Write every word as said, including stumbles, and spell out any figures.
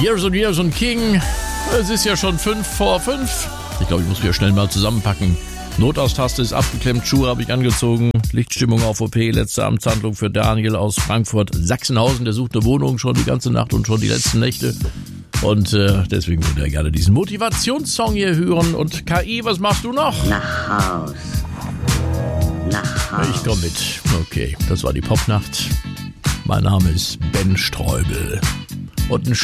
Years and Years and King. Es ist ja schon fünf vor fünf. Ich glaube, ich muss wieder schnell mal zusammenpacken. Notaustaste ist abgeklemmt, Schuhe habe ich angezogen, Lichtstimmung auf O P, letzte Amtshandlung für Daniel aus Frankfurt, Sachsenhausen, der sucht eine Wohnung schon die ganze Nacht und schon die letzten Nächte. Und äh, deswegen würde er gerne diesen Motivationssong hier hören. Und K I, was machst du noch? Nach Haus. Nach Haus. Ich komme mit. Okay, das war die Popnacht. Mein Name ist Ben Streubel. Und ein